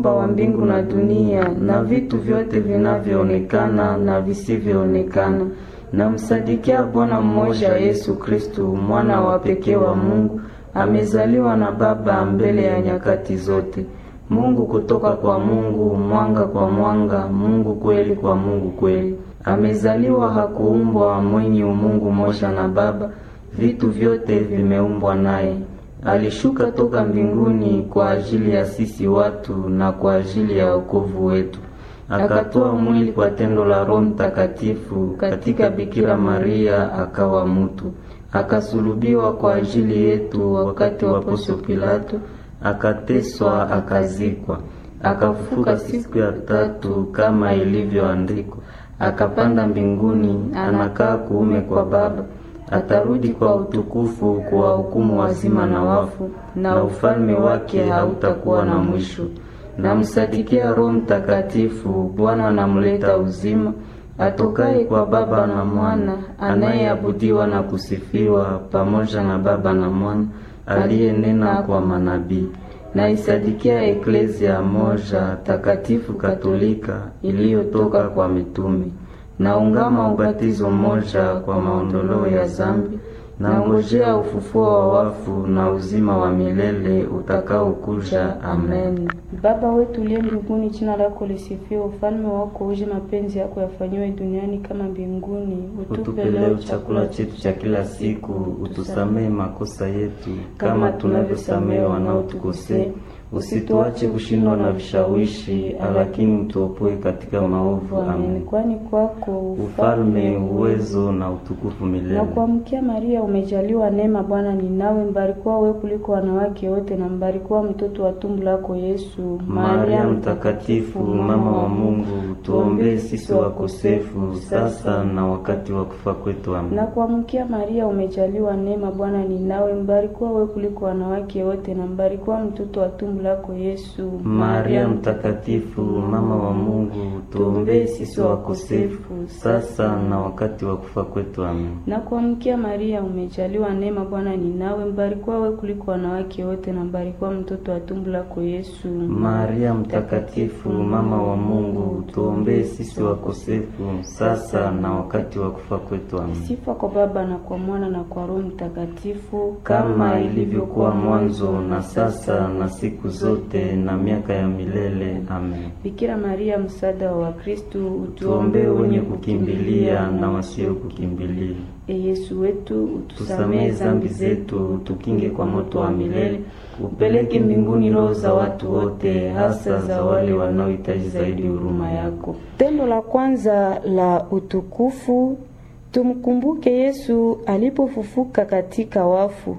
wa mbingu na dunia na vitu vyote vinavyoonekana na visivyoonekana. Namsadikia Bwana mmoja Yesu Kristo, mwana wa pekee wa Mungu, amezaliwa na Baba mbele ya nyakati zote. Mungu kutoka kwa Mungu, mwanga kwa mwanga, Mungu kweli kwa Mungu kweli. Amezaliwa, hakuumbwa, mwenye umungu moja na Baba, vitu vyote vimeumbwa naye. Alishuka toka mbinguni kwa ajili ya sisi watu na kwa ajili ya wokovu wetu. Akatoa mwili kwa tendo la Roho Mtakatifu katika Bikira Maria, akawa mtu. Akasulubiwa kwa ajili yetu wakati wa Poncio Pilato, akateswa, akazikwa. Akafufuka siku ya tatu kama ilivyoandikwa. Akapanda mbinguni, anakaa kuume kwa Baba. Atarudi kwa utukufu kuwahukumu wazima na wafu, na ufalme wake hautakuwa na mwisho. Namsadikia Roho Mtakatifu, Bwana anamleta uzima, atokaye kwa Baba na Mwana, anayeabudiwa na kusifiwa pamoja na Baba na Mwana, aliyenena kwa manabii. Naisadikia Eklezia moja takatifu Katolika iliyotoka kwa mitume. Naungama ubatizo mmoja kwa maondoleo ya zambi. Nangojea ufufuo wa wafu na uzima wa milele utakaokuja. Amen. Baba wetu uliye mbinguni, jina lako lisifiwe, ufalme wako uje, mapenzi yako yafanywe duniani kama mbinguni. Utupe leo chakula chetu cha kila siku, utusamehe makosa yetu kama tunavyosamehe wanaotukosea. Usituache kushindwa na vishawishi, lakini utuopoe katika maovu. Amen. Kwani kwako ufalme, uwezo na utukufu milele. Na kuamkia Maria, umejaliwa neema, Bwana ni nawe, mbarikiwa wewe kuliko wanawake wote, na mbarikiwa mtoto wa tumbo lako Yesu. Maria mtakatifu, mama wa Mungu, tuombee sisi wakosefu sasa na wakati wa kufa kwetu. Amen. Na kuamkia Maria, umejaliwa neema, Bwana ni nawe, mbarikiwa wewe kuliko wanawake wote, na mbarikiwa mtoto wa tumbo lako Yesu. Maria mtakatifu, mama wa Mungu, tuombee sisi wakosefu sasa na wakati wa kufa kwetu. Amen. Na kuamkia Maria, umejaliwa neema, Bwana ni nawe, mbarikiwa wewe kuliko wanawake wote, na mbarikiwa mtoto wa tumbo lako Yesu. Maria mtakatifu, mama wa Mungu, tuombee sisi wakosefu sasa na wakati wa kufa kwetu. Amen. Sifa kwa Baba na kwa Mwana na kwa Roho Mtakatifu, kama ilivyokuwa mwanzo na sasa na siku zote na miaka ya milele. Amen. Bikira Maria, msaada wa Wakristo, utuombee wenye kukimbilia na wasio kukimbilia. Yesu wetu, utusamehe dhambi zetu, tukinge kwa moto wa milele, upeleke mbinguni roho za watu wote, hasa za wale wanaohitaji zaidi huruma yako. Tendo la kwanza la utukufu, tumkumbuke Yesu alipofufuka katika wafu.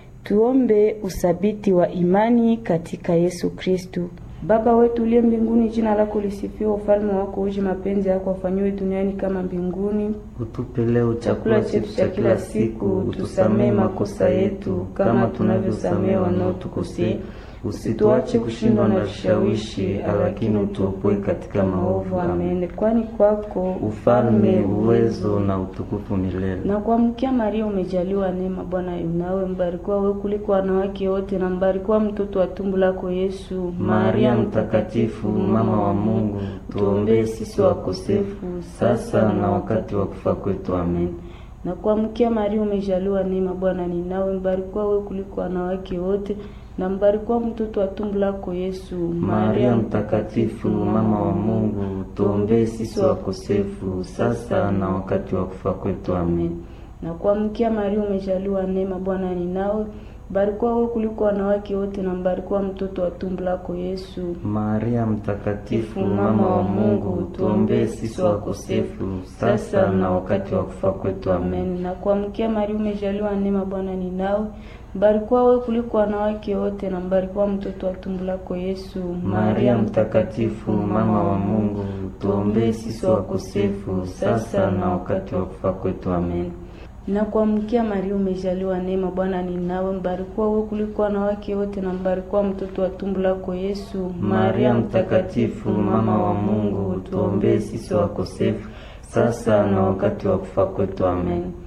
Tuombe usabiti wa imani katika Yesu Kristo. Baba wetu uliye mbinguni, jina lako lisifiwe, ufalme wako uje, mapenzi yako yafanywe duniani kama mbinguni. Utupe leo chakula chetu cha kila siku, utusamehe makosa yetu kama tunavyosamehe wanaotukosea. Usituache kushindwa na vishawishi, lakini utuopoe katika maovu. Amen. Kwani kwako ufalme, uwezo na utukufu milele. Na kuamkia Maria, umejaliwa neema, Bwana yu nawe, mbarikiwa wewe kuliko wanawake wote, na mbarikiwa mtoto wa tumbo lako Yesu. Maria mtakatifu, mama wa Mungu, tuombee sisi wakosefu sasa na wakati wa kufa kwetu. Amen. Na kuamkia Maria, umejaliwa neema, Bwana ni nawe, mbarikiwa wewe kuliko wanawake wote, na mbarikiwa mtoto wa tumbo lako Yesu. Maria mtakatifu, mama wa Mungu, tuombee sisi wakosefu sasa na wakati wa kufa kwetu. Amen. Na kuamkia Maria, umejaliwa neema, Bwana ni nawe, mbarikiwa wewe kuliko wanawake wote, na mbarikiwa mtoto wa tumbo lako Yesu. Maria mtakatifu, mama wa Mungu, tuombee sisi wakosefu sasa na wakati wa kufa kwetu. Amen. Na kuamkia Maria, umejaliwa neema, Bwana ni nawe, mbarikiwa wewe kuliko wanawake wote, na mbarikiwa mtoto wa tumbo lako Yesu. Maria mtakatifu, mama wa Mungu, tuombee sisi wakosefu sasa na wakati wa kufa kwetu. Amen. Na kuamkia Maria, umejaliwa neema, Bwana ni nawe, mbarikiwa wewe kuliko wanawake wote, na mbarikiwa mtoto wa tumbo lako Yesu. Maria mtakatifu, mama wa Mungu, tuombee sisi wakosefu sasa na wakati wa kufa kwetu. Amen.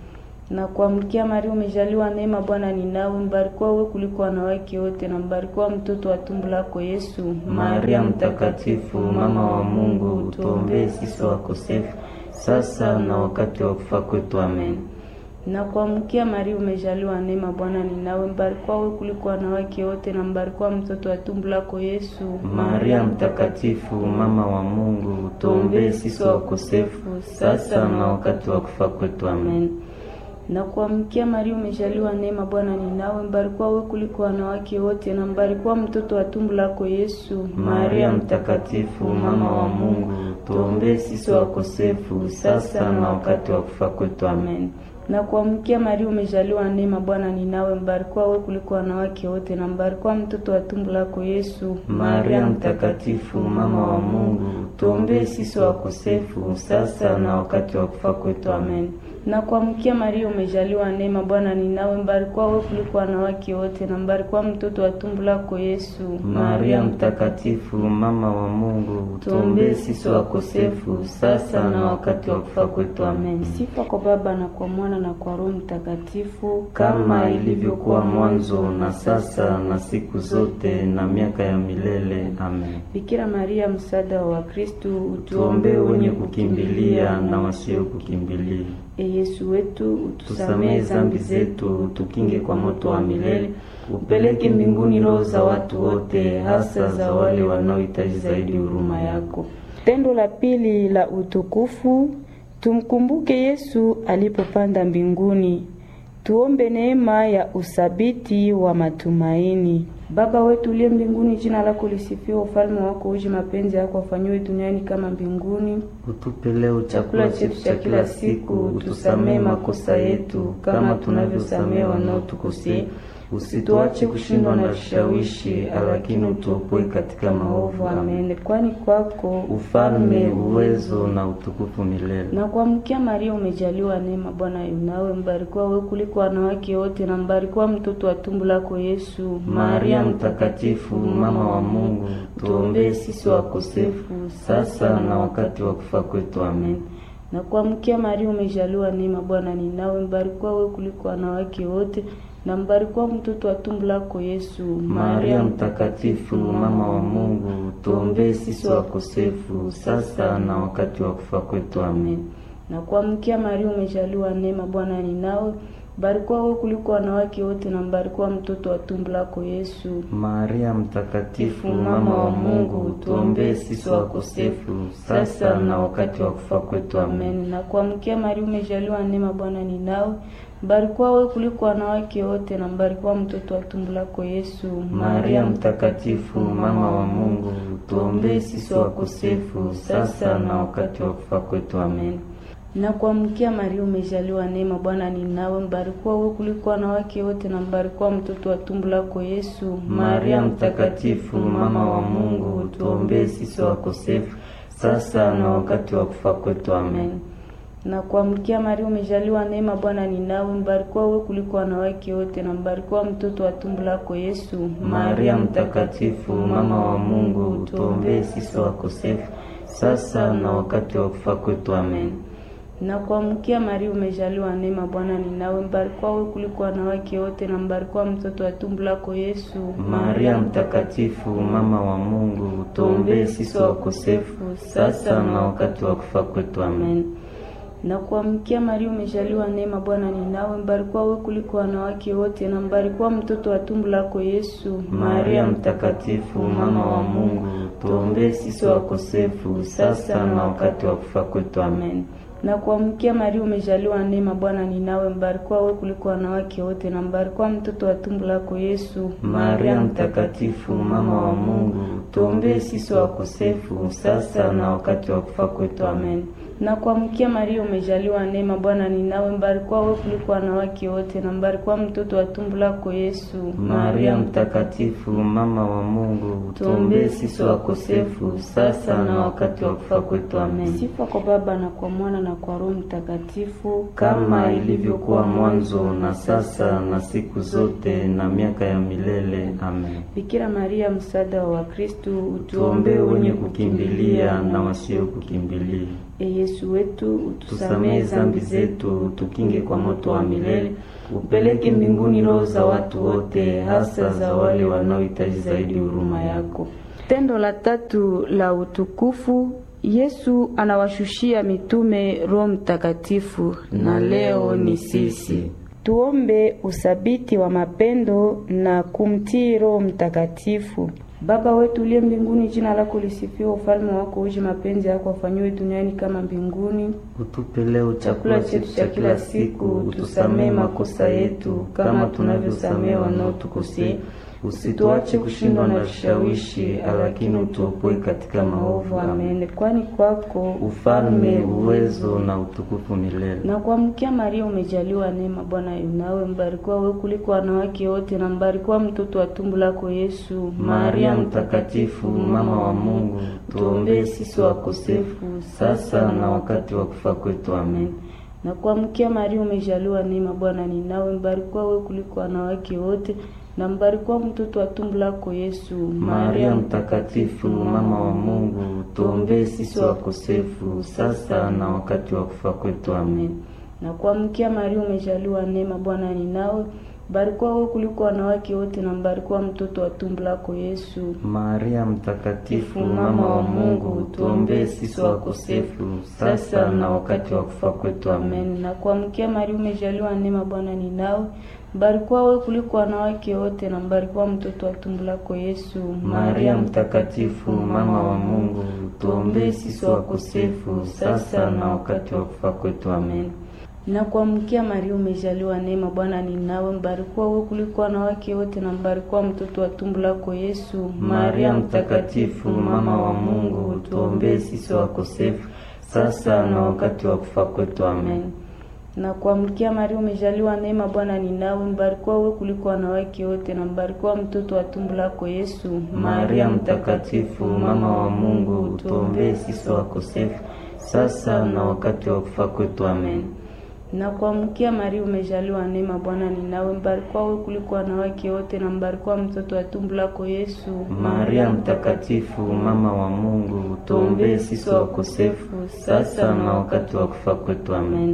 Na kuamkia Maria, umejaliwa neema, Bwana ni nawe, mbarikiwa wewe kuliko wanawake wote, na mbarikiwa mtoto wa tumbo lako Yesu. Maria mtakatifu, mama wa Mungu, tuombee sisi wakosefu, sasa na wakati wa kufa kwetu. Amen. Na kuamkia Maria, umejaliwa neema, Bwana ni nawe, mbarikiwa wewe kuliko wanawake wote, na mbarikiwa mtoto wa tumbo lako Yesu. Maria mtakatifu, mama wa Mungu, tuombee sisi wakosefu, sasa na wakati wa kufa kwetu. Amen. Na kuamkia Maria, umejaliwa neema, Bwana ni nawe, mbarikiwa wewe kuliko wanawake wote, na mbarikiwa mtoto wa tumbo lako Yesu. Maria mtakatifu, mama wa Mungu, tuombee sisi wakosefu, sasa na wakati wa kufa kwetu. Amen. Na kuamkia Maria, umejaliwa neema, Bwana ni nawe, mbarikiwa wewe kuliko wanawake wote, na mbarikiwa mtoto wa tumbo lako Yesu. Maria mtakatifu, mama wa Mungu, tuombee sisi wakosefu, sasa na wakati wa kufa kwetu. Amen. Na kuamkia Maria, umejaliwa neema, Bwana ni nawe, mbarikiwa wewe kuliko wanawake wote, na mbarikiwa mtoto wa tumbo lako Yesu. Maria mtakatifu, mama wa Mungu, tuombee sisi wakosefu, sasa na wakati wa kufa kwetu. Amen. Sifa kwa Baba na kwa Mwana na kwa Roho Mtakatifu, kama ilivyokuwa mwanzo na sasa na siku zote na miaka ya milele. Amen. Bikira Maria, msaada wa Wakristo, utuombee wenye kukimbilia na wasio kukimbilia. E Yesu wetu, utusamehe dhambi zetu, tukinge kwa moto wa milele, upeleke mbinguni roho za watu wote, hasa za wale wanaohitaji zaidi huruma yako. Tendo la pili la utukufu, tumkumbuke Yesu alipopanda mbinguni. Tuombe neema ya usabiti wa matumaini. Baba wetu uliye mbinguni, jina lako lisifiwe, ufalme wako uje, mapenzi yako yafanywe duniani kama mbinguni. Utupe leo chakula chetu cha kila siku, utusamehe makosa yetu kama tunavyosamehe wanaotukosea, usituache kushindwa na vishawishi, lakini utuopoe katika maovu. Amen. Kwani kwako ufalme, uwezo na utukufu milele. Na kuamkia Maria, umejaliwa neema, Bwana yu nawe, mbarikiwa wewe kuliko wanawake wote, na mbarikiwa mtoto wa tumbo lako Yesu. Maria mtakatifu, mama wa Mungu, tuombee sisi wakosefu, sasa na wakati wa kufa kwetu. Amen. Na kuamkia Maria, umejaliwa neema, Bwana ni nawe, mbarikiwa wewe kuliko wanawake wote, na mbarikiwa mtoto wa tumbo lako Yesu. Maria mtakatifu, mama wa Mungu, tuombee sisi wakosefu, sasa na wakati wa kufa kwetu. Amen. Na kuamkia Maria, umejaliwa neema, Bwana ni nawe, mbarikiwa wewe kuliko wanawake wote, na mbarikiwa mtoto wa tumbo lako Yesu. Maria mtakatifu, mama wa Mungu, tuombee sisi wakosefu, sasa na wakati wa kufa kwetu. Amen. Na kuamkia Maria, umejaliwa neema, Bwana ni nawe, mbarikiwa wewe kuliko wanawake wote, na mbarikiwa mtoto wa tumbo lako Yesu. Maria mtakatifu, mama wa Mungu, tuombee sisi wakosefu, sasa na wakati wa kufa kwetu. Amen. Na kuamkia Maria, umejaliwa neema, Bwana ni nawe, mbarikiwa wewe kuliko wanawake wote, na mbarikiwa mtoto wa tumbo lako Yesu. Maria mtakatifu, mama wa Mungu, tuombee sisi wakosefu, sasa na wakati wa kufa kwetu. Amen. Na kuamkia Maria, umejaliwa neema, Bwana ni nawe, mbarikiwa wewe kuliko wanawake wote, na mbarikiwa mtoto wa tumbo lako Yesu. Maria mtakatifu, mama wa Mungu, tuombee sisi wakosefu, sasa na wakati wa kufa kwetu. Amen. Na kuamkia Maria, umejaliwa neema, Bwana ni nawe, mbarikiwa wewe kuliko wanawake wote, na mbarikiwa mtoto wa tumbo lako Yesu. Maria mtakatifu, mama wa Mungu, tuombee sisi wakosefu, sasa na wakati wa kufa kwetu. Amen. Na kuamkia Maria, umejaliwa neema, Bwana ni nawe, mbarikiwa wewe kuliko wanawake wote, na mbarikiwa mtoto wa tumbo lako Yesu. Maria mtakatifu, mama wa Mungu, tuombee sisi wakosefu, sasa na wakati wa kufa kwetu. Amen. Na kuamkia Maria, umejaliwa neema, Bwana ni nawe, mbarikiwa wewe kuliko wanawake wote, na mbarikiwa mtoto wa tumbo lako Yesu. Maria mtakatifu, mama wa Mungu, tuombee sisi wakosefu, sasa na wakati wa kufa kwetu. Amen. Na kuamkia Maria, umejaliwa neema, Bwana ni nawe, mbarikiwa wewe kuliko wanawake wote, na mbarikiwa mtoto wa tumbo lako Yesu. Maria mtakatifu, mama wa Mungu, tuombee sisi wakosefu, sasa na wakati wa kufa kwetu. Amen. Sifa kwa Baba na kwa Mwana na kwa Roho Mtakatifu, kama ilivyokuwa mwanzo na sasa na siku zote na miaka ya milele. Amen. Bikira Maria, msaada wa Wakristo, utuombee wenye kukimbilia na wasio kukimbilia. E Yesu wetu, tusamehe zambi zetu, tukinge kwa moto wa milele, upeleke mbinguni roho za watu wote, hasa za wale wanaohitaji zaidi huruma yako. Tendo la tatu la utukufu, Yesu anawashushia mitume Roho Mtakatifu, na leo ni sisi. Tuombe usabiti wa mapendo na kumtii Roho Mtakatifu. Baba wetu uliye mbinguni, jina lako lisifiwe, ufalme wako uje, mapenzi yako afanywe duniani kama mbinguni. Utupe leo chakula chetu cha kila siku, utusamehe makosa yetu kama tunavyosamehe wanaotukosea, usituache kushindwa na vishawishi, lakini utuopoe katika maovu. Amen. Kwani kwako ufalme, uwezo na utukufu milele. Na kuamkia Maria, umejaliwa neema, Bwana yu nawe, mbarikiwa wewe kuliko wanawake wote, na mbarikiwa mtoto wa tumbo lako Yesu. Maria mtakatifu, mama wa Mungu, tuombee sisi wakosefu, sasa na wakati wa kufa kwetu. Amen. Na kuamkia Maria, umejaliwa neema, Bwana ni nawe, mbarikiwa wewe kuliko wanawake wote, na mbarikiwa mtoto wa tumbo lako Yesu. Maria mtakatifu, mama wa Mungu, tuombee sisi wakosefu, sasa na wakati wa kufa kwetu. Amen. Na kuamkia Maria, umejaliwa neema, Bwana ni nawe, mbarikiwa wewe kuliko wanawake wote, na mbarikiwa mtoto wa tumbo lako Yesu. Maria mtakatifu, mama wa Mungu, tuombee sisi wakosefu, sasa na wakati wa kufa kwetu. Amen. Na kuamkia Maria, umejaliwa neema, Bwana ni nawe, mbarikiwa wewe kuliko wanawake wote, na mbarikiwa mtoto wa tumbo lako Yesu. Maria mtakatifu, mama wa Mungu, tuombee sisi wakosefu, sasa na wakati wa kufa kwetu. Amen. Na kuamkia Maria, umejaliwa neema, Bwana ni nawe, mbarikiwa wewe kuliko wanawake wote, na mbarikiwa mtoto wa tumbo lako Yesu. Maria mtakatifu, mama wa Mungu, tuombee sisi wakosefu, sasa na wakati wa kufa kwetu. Amen. Na kuamkia Maria, umejaliwa neema, Bwana ni nawe, mbarikiwa wewe kuliko wanawake wote, na mbarikiwa mtoto wa tumbo lako Yesu. Maria mtakatifu, mama wa Mungu, tuombee sisi wakosefu, sasa na wakati wa kufa kwetu. Amen. Na kuamkia Maria, umejaliwa neema, Bwana ni nawe, mbarikiwa wewe kuliko wanawake wote, na mbarikiwa mtoto wa tumbo lako Yesu. Maria mtakatifu, mama wa Mungu, tuombee sisi wakosefu, sasa na wakati wa kufa kwetu. Amen.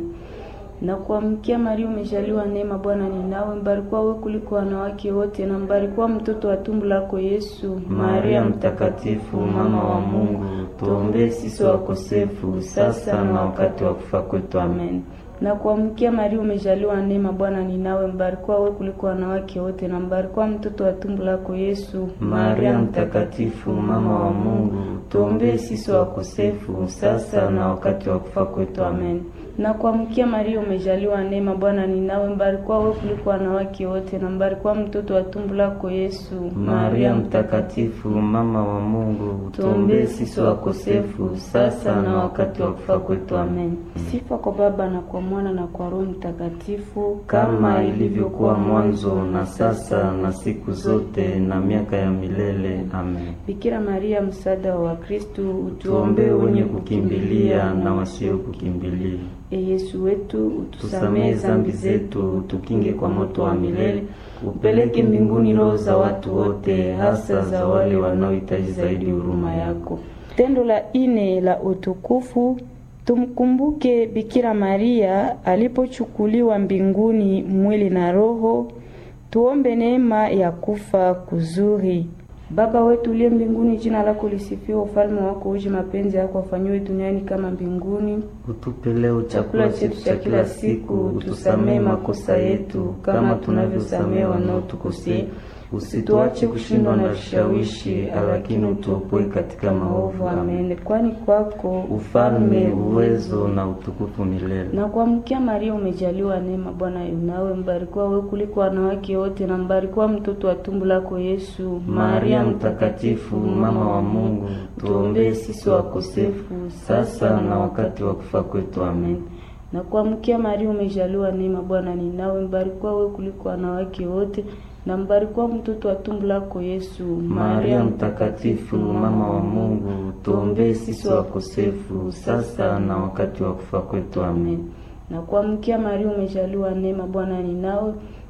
Na kuamkia Maria, umejaliwa neema, Bwana ni nawe, mbarikiwa wewe kuliko wanawake wote, na mbarikiwa mtoto wa tumbo lako Yesu. Maria mtakatifu, mama wa Mungu, tuombee sisi wakosefu, sasa na wakati wa kufa kwetu. Amen. Na kuamkia Maria, umejaliwa neema, Bwana ni nawe, mbarikiwa wewe kuliko wanawake wote, na mbarikiwa mtoto wa tumbo lako Yesu. Maria mtakatifu, mama wa Mungu, tuombee sisi wakosefu, sasa na wakati wa kufa kwetu. Amen. Na kuamkia Maria, umejaliwa neema, Bwana ni nawe, mbarikiwa wewe kuliko wanawake wote, na mbarikiwa mtoto wa tumbo lako Yesu. Maria mtakatifu, mama wa Mungu, tuombee sisi wakosefu, sasa na wakati wa kufa kwetu. Amen. Sifa kwa Baba na kwa Mwana na kwa Roho Mtakatifu, kama ilivyokuwa mwanzo na sasa na siku zote na miaka ya milele. Amen. Bikira Maria, msaada wa Wakristo, utuombee wenye kukimbilia na wasio kukimbilia. E Yesu wetu, tusamehe zambi zetu, tukinge kwa moto wa milele, upeleke mbinguni roho za watu wote, hasa za wale wanaohitaji zaidi huruma yako. Tendo la ine la utukufu, tumkumbuke Bikira Maria alipochukuliwa mbinguni mwili na roho. Tuombe neema ya kufa kuzuri. Baba wetu uliye mbinguni, jina lako lisifiwe, ufalme wako uje, mapenzi yako afanywe duniani kama mbinguni. Utupe leo chakula chetu cha kila siku, utusamehe makosa yetu kama tunavyosamehe wanaotukosea, usituache kushindwa na vishawishi, lakini utuopoe katika maovu. Amen. Kwani kwako ufalme, uwezo na utukufu milele. Na kuamkia Maria, umejaliwa neema, Bwana yu nawe, mbarikiwa wewe kuliko wanawake wote, na mbarikiwa mtoto wa tumbo lako Yesu. Maria mtakatifu, mama wa Mungu, tuombee sisi wakosefu, sasa na wakati wa kufa kwetu. Amen. Na kuamkia Maria, umejaliwa neema, Bwana ni nawe, mbarikiwa wewe kuliko wanawake wote, na mbarikiwa mtoto wa tumbo lako Yesu. Maria mtakatifu, mama wa Mungu, tuombee sisi wakosefu, sasa na wakati wa kufa kwetu. Amen. Na kuamkia Maria, umejaliwa neema, Bwana ni nawe,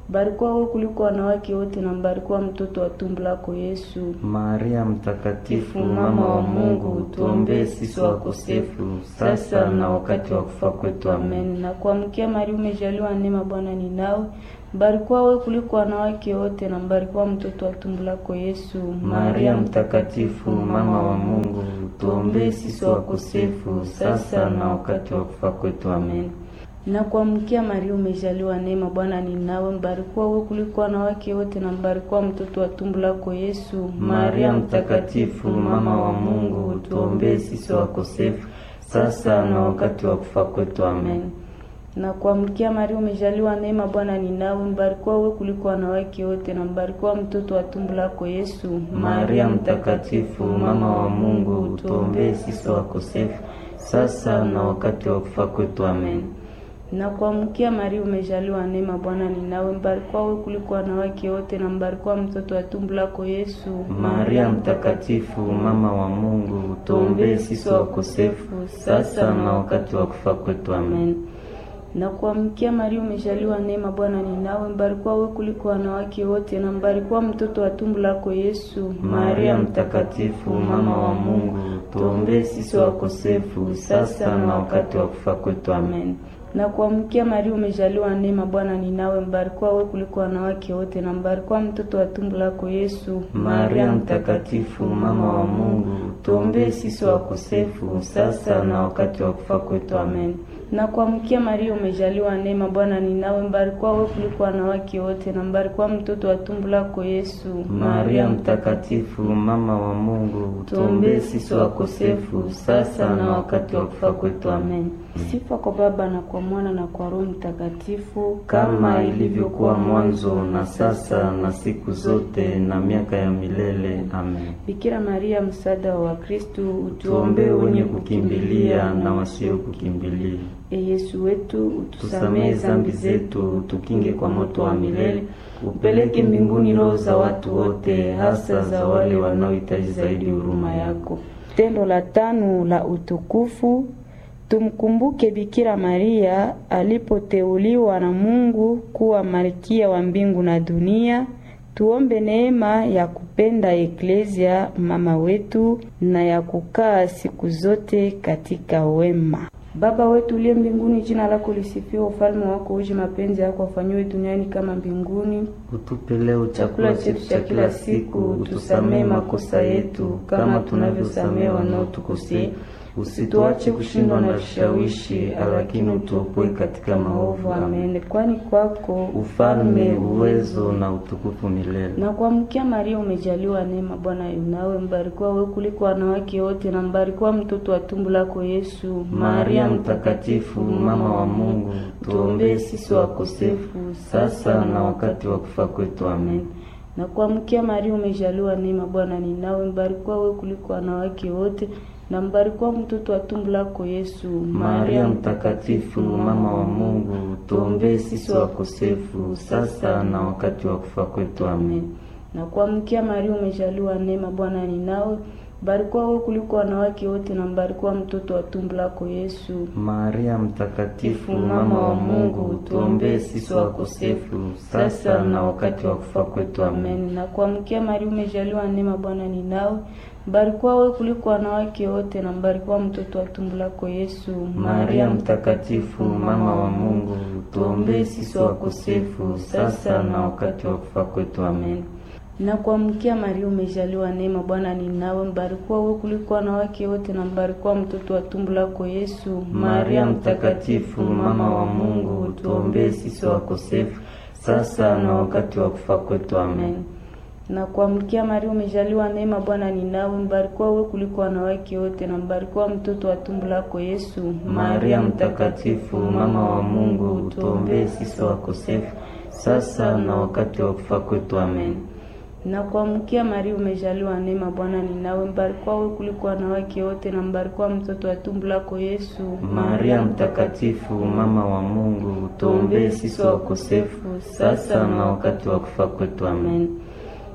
mbarikiwa wewe kuliko wanawake wote, na mbarikiwa mtoto wa tumbo lako Yesu. Maria mtakatifu, mama wa Mungu, tuombee sisi wakosefu, sasa na wakati wa kufa kwetu. Amen. Na kuamkia Maria, umejaliwa neema, Bwana ni nawe, mbarikiwa wewe kuliko wanawake wote, na mbarikiwa mtoto wa tumbo lako Yesu. Maria mtakatifu, mama wa Mungu, tuombee sisi wakosefu, sasa na wakati wa kufa kwetu. Amen. Na kuamkia Maria, umejaliwa neema, Bwana ni nawe, mbarikiwa wewe kuliko wanawake wote, na mbarikiwa mtoto wa tumbo lako Yesu. Maria mtakatifu, mama wa Mungu, tuombee sisi wakosefu, sasa na wakati wa kufa kwetu. Amen. Na kuamkia Maria, umejaliwa neema, Bwana ni nawe, mbarikiwa wewe kuliko wanawake wote, na mbarikiwa mtoto wa tumbo lako Yesu. Maria mtakatifu, mama wa Mungu, tuombee sisi wakosefu, sasa na wakati wa kufa kwetu. Amen. Na kuamkia Maria, umejaliwa neema, Bwana ni nawe, mbarikiwa wewe kuliko wanawake wote, na mbarikiwa mtoto wa tumbo lako Yesu. Maria mtakatifu, mama wa Mungu, tuombee sisi wakosefu, sasa na wakati wa kufa kwetu. Amen. Na kuamkia Maria, umejaliwa neema, Bwana ni nawe, mbarikiwa wewe kuliko wanawake wote, na mbarikiwa mtoto wa tumbo lako Yesu. Maria mtakatifu, mama wa Mungu, tuombee sisi wakosefu, sasa na wakati wa kufa kwetu. Amen. Na kuamkia Maria, umejaliwa neema, Bwana ni nawe, mbarikiwa wewe kuliko wanawake wote, na mbarikiwa mtoto wa tumbo lako Yesu. Maria mtakatifu, mama wa Mungu, tuombee sisi wakosefu, sasa na wakati wa kufa kwetu. Amen. Na kuamkia Maria, umejaliwa neema, Bwana ni nawe, mbarikiwa wewe kuliko wanawake wote, na mbarikiwa mtoto wa tumbo lako Yesu. Maria mtakatifu, mama wa Mungu, tuombee sisi wakosefu, sasa na wakati wa kufa kwetu. Amen. Sifa kwa Baba na kwa Mwana na kwa Roho Mtakatifu, kama ilivyokuwa mwanzo na sasa na siku zote na miaka ya milele. Amen. Bikira Maria, msaada wa Wakristo, utuombee wenye kukimbilia na wasio kukimbilia. E Yesu wetu, utusamehe dhambi zetu, tukinge kwa moto wa milele, upeleke mbinguni roho za watu wote, hasa za wale wanaohitaji zaidi huruma yako. Tendo la 5 la utukufu. Tumkumbuke Bikira Maria alipoteuliwa na Mungu kuwa malkia wa mbingu na dunia. Tuombe neema ya kupenda Eklezia mama wetu na ya kukaa siku zote katika wema. Baba wetu uliye mbinguni, jina lako lisifiwe, ufalme wako uje, mapenzi yako yafanywe duniani kama mbinguni. Utupe leo chakula chetu cha kila siku, utusamehe makosa yetu kama tunavyosamehe wanaotukosea. Usituache kushindwa na vishawishi, lakini utuopoe katika maovu. Amen. Kwani kwako ufalme, uwezo na utukufu milele. Na kuamkia Maria, umejaliwa neema, Bwana yu nawe, mbarikiwa wewe kuliko wanawake wote, na mbarikiwa mtoto wa tumbo lako Yesu. Maria mtakatifu, mama wa Mungu, tuombee sisi wakosefu, sasa na wakati wa kufa kwetu. Amen. Na kuamkia Maria, umejaliwa neema, Bwana ni nawe, mbarikiwa wewe kuliko wanawake wote, na mbarikiwa mtoto wa tumbo lako Yesu. Maria mtakatifu, mama wa Mungu, tuombee sisi wakosefu, sasa na wakati wa kufa kwetu. Amen. Na kuamkia Maria, umejaliwa neema, Bwana ni nawe, mbarikiwa wewe kuliko wanawake wote, na mbarikiwa mtoto wa tumbo lako Yesu. Maria mtakatifu, mama wa Mungu, tuombee sisi wakosefu, sasa na wakati wa kufa kwetu. Amen. Na kuamkia Maria, umejaliwa neema, Bwana ni nawe, mbarikiwa wewe kuliko wanawake wote, na mbarikiwa mtoto wa tumbo lako Yesu. Maria mtakatifu, mama wa Mungu, tuombee sisi wakosefu, sasa na wakati wa kufa kwetu. Amen. Na kuamkia Maria, umejaliwa neema, Bwana ni nawe, mbarikiwa wewe kuliko wanawake wote, na mbarikiwa mtoto wa tumbo lako Yesu. Maria mtakatifu, mama wa Mungu, tuombee sisi wakosefu, sasa na wakati wa kufa kwetu. Amen. Na kuamkia Maria, umejaliwa neema, Bwana ni nawe, mbarikiwa wewe kuliko wanawake wote, na mbarikiwa mtoto wa tumbo lako Yesu. Maria mtakatifu, mama wa Mungu, tuombee sisi wakosefu, sasa na wakati wa kufa kwetu. Amen. Na kuamkia Maria, umejaliwa neema, Bwana ni nawe, mbarikiwa wewe kuliko wanawake wote, na mbarikiwa mtoto wa tumbo lako Yesu. Maria mtakatifu, mama wa Mungu, tuombee sisi wakosefu, sasa na wakati wa kufa kwetu. Amen.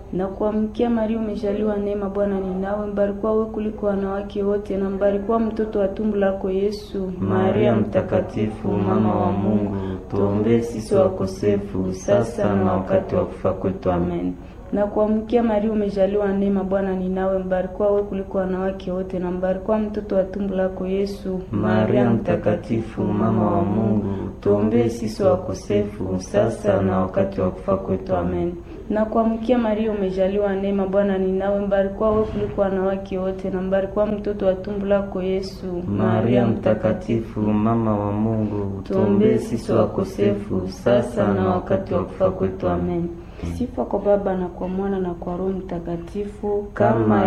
Na kuamkia Maria, umejaliwa neema, Bwana ni nawe, mbarikiwa wewe kuliko wanawake wote, na mbarikiwa mtoto wa tumbo lako Yesu. Maria mtakatifu, mama wa Mungu, tuombee sisi wakosefu, sasa na wakati wa kufa kwetu. Amen. Na kuamkia Maria, umejaliwa neema, Bwana ni nawe, mbarikiwa wewe kuliko wanawake wote, na mbarikiwa mtoto wa tumbo lako Yesu. Maria mtakatifu, mama wa Mungu, tuombee sisi wakosefu, sasa na wakati wa kufa kwetu. Amen. Na kuamkia Maria, umejaliwa neema, Bwana ni nawe, mbarikiwa wewe kuliko wanawake wote, na mbarikiwa mtoto wa tumbo lako Yesu. Maria mtakatifu, mama wa Mungu, tuombee sisi wakosefu, sasa na wakati wa kufa kwetu. Amen. Sifa kwa Baba na kwa Mwana na kwa Roho Mtakatifu, kama